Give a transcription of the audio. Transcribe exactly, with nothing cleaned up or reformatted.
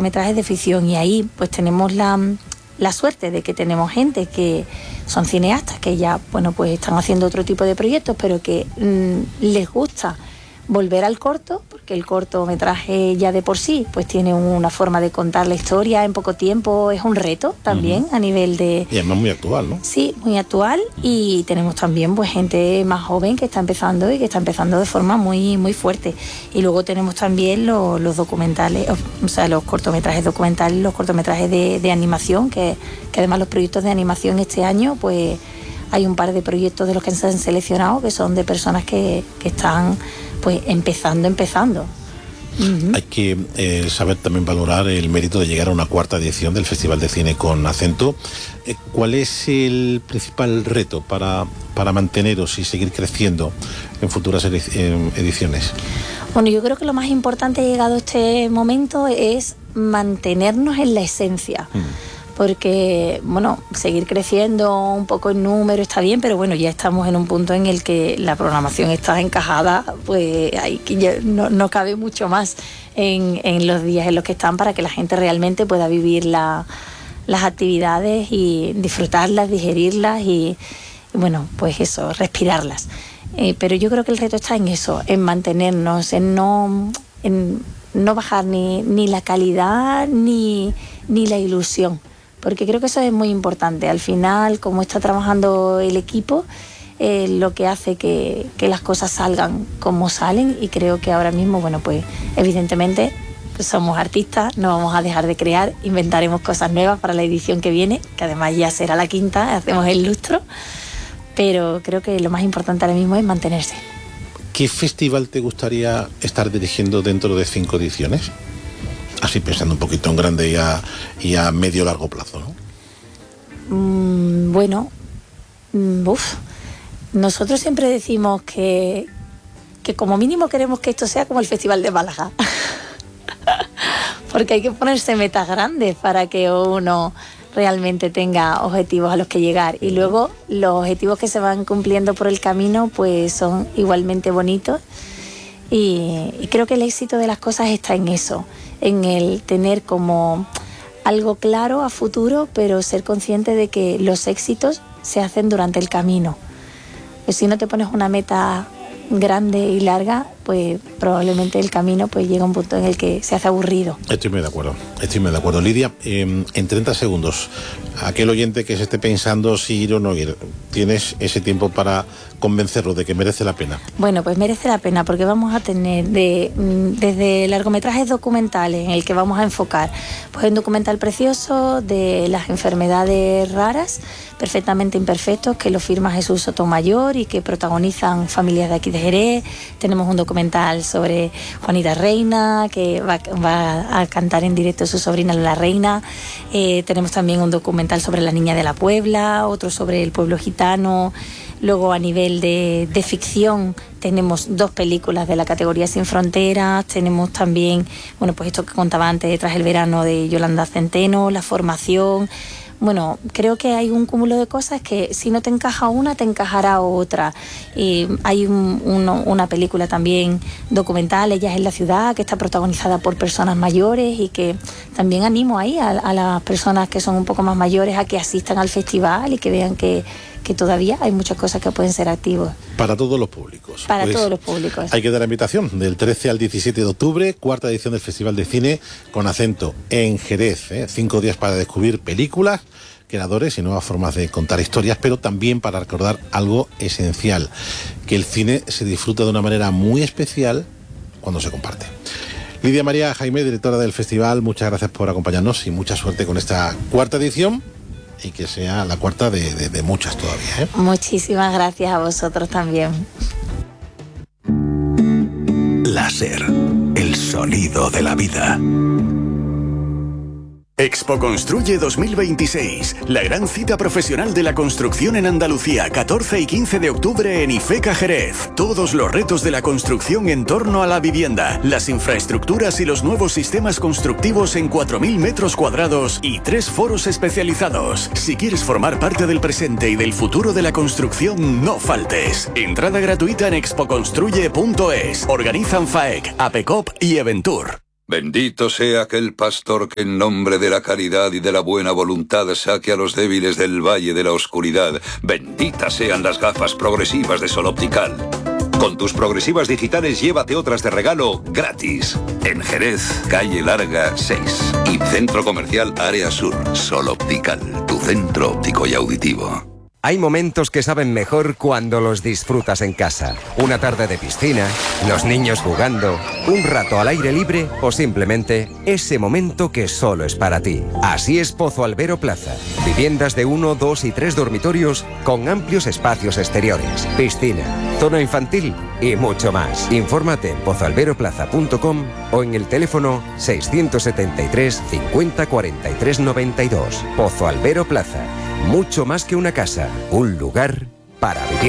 cortometrajes de ficción, y ahí pues tenemos la, la suerte de que tenemos gente que son cineastas que ya, bueno, pues están haciendo otro tipo de proyectos, pero que mmm, les gusta volver al corto, porque el cortometraje ya de por sí pues tiene una forma de contar la historia en poco tiempo, es un reto también, uh-huh, a nivel de... Y además muy actual, ¿no? Sí, muy actual, y tenemos también pues gente más joven que está empezando y que está empezando de forma muy, muy fuerte. Y luego tenemos también los, los documentales, o sea, los cortometrajes documentales, los cortometrajes de, de animación, que, que además los proyectos de animación este año pues hay un par de proyectos de los que se han seleccionado que son de personas que, que están pues empezando, empezando. Uh-huh. Hay que eh, saber también valorar el mérito de llegar a una cuarta edición del Festival de Cine con Acento. Eh, ¿Cuál es el principal reto para, para manteneros y seguir creciendo en futuras ediciones? Bueno, yo creo que lo más importante llegado a este momento es mantenernos en la esencia. Uh-huh. Porque, bueno, seguir creciendo un poco en número está bien, pero bueno, ya estamos en un punto en el que la programación está encajada, pues hay que ya no, no cabe mucho más en, en los días en los que están para que la gente realmente pueda vivir la, las actividades y disfrutarlas, digerirlas y, y bueno, pues eso, respirarlas. Eh, pero yo creo que el reto está en eso, en mantenernos, en no, en no bajar ni, ni la calidad ni, ni la ilusión. Porque creo que eso es muy importante. Al final, como está trabajando el equipo, eh, lo que hace que, que las cosas salgan como salen, y creo que ahora mismo, bueno, pues evidentemente pues somos artistas, no vamos a dejar de crear, inventaremos cosas nuevas para la edición que viene, que además ya será la quinta, hacemos el lustro, pero creo que lo más importante ahora mismo es mantenerse. ¿Qué festival te gustaría estar dirigiendo dentro de cinco ediciones? Así pensando un poquito en grande y a, y a medio largo plazo, ¿no? Mm, bueno, mm, uf, nosotros siempre decimos que, que como mínimo queremos que esto sea como el Festival de Málaga. Porque hay que ponerse metas grandes para que uno realmente tenga objetivos a los que llegar. Y luego los objetivos que se van cumpliendo por el camino pues son igualmente bonitos. Y, y creo que el éxito de las cosas está en eso, en el tener como algo claro a futuro, pero ser consciente de que los éxitos se hacen durante el camino. Pues si no te pones una meta grande y larga, pues probablemente el camino pues llega a un punto en el que se hace aburrido. Estoy muy de acuerdo, estoy muy de acuerdo. Lidia, eh, en treinta segundos, aquel oyente que se esté pensando si ir o no ir, ¿tienes ese tiempo para convencerlo de que merece la pena? Bueno, pues merece la pena porque vamos a tener de, desde largometrajes documentales en el que vamos a enfocar pues un documental precioso de las enfermedades raras, perfectamente imperfectos, que lo firma Jesús Sotomayor y que protagonizan familias de aquí de Jerez. Tenemos un documental sobre Juanita Reina, que va, va a cantar en directo su sobrina La Reina. Eh, tenemos también un documental sobre la Niña de la Puebla, otro sobre el pueblo gitano. Luego, a nivel de, de ficción, tenemos dos películas de la categoría Sin Fronteras. Tenemos también, bueno, pues esto que contaba antes, Tras el verano, de Yolanda Centeno, La formación. Bueno, creo que hay un cúmulo de cosas que si no te encaja una, te encajará otra. Eh, hay un, uno, una película también documental, Ellas en la ciudad, que está protagonizada por personas mayores, y que también animo ahí a, a las personas que son un poco más mayores a que asistan al festival y que vean que, que todavía hay muchas cosas que pueden ser activos. Para todos los públicos. Para pues todos los públicos. Hay que dar la invitación del trece al diecisiete de octubre, cuarta edición del Festival de Cine con Acento en Jerez. ¿eh? Cinco días para descubrir películas, creadores y nuevas formas de contar historias, pero también para recordar algo esencial, que el cine se disfruta de una manera muy especial cuando se comparte. Lidia María Jaime, directora del festival, muchas gracias por acompañarnos y mucha suerte con esta cuarta edición, y que sea la cuarta de, de, de muchas todavía. ¿eh? Muchísimas gracias a vosotros también. Láser, el sonido de la vida. Expo Construye dos mil veintiséis, la gran cita profesional de la construcción en Andalucía, catorce y quince de octubre en IFECA Jerez. Todos los retos de la construcción en torno a la vivienda, las infraestructuras y los nuevos sistemas constructivos en cuatro mil metros cuadrados y tres foros especializados. Si quieres formar parte del presente y del futuro de la construcción, no faltes. Entrada gratuita en expo construye punto es. Organizan FAEC, APECOP y Eventur. Bendito sea aquel pastor que en nombre de la caridad y de la buena voluntad saque a los débiles del valle de la oscuridad. Benditas sean las gafas progresivas de Sol Optical. Con tus progresivas digitales llévate otras de regalo gratis. En Jerez, calle Larga seis y Centro Comercial Área Sur. Sol Optical, tu centro óptico y auditivo. Hay momentos que saben mejor cuando los disfrutas en casa. Una tarde de piscina, los niños jugando, un rato al aire libre o simplemente ese momento que solo es para ti. Así es Pozo Albero Plaza. Viviendas de uno, dos y tres dormitorios con amplios espacios exteriores, piscina, zona infantil y mucho más. Infórmate en pozo albero plaza punto com o en el teléfono seiscientos setenta y tres cincuenta cuarenta y tres noventa y dos. Pozo Albero Plaza. Mucho más que una casa, un lugar para vivir.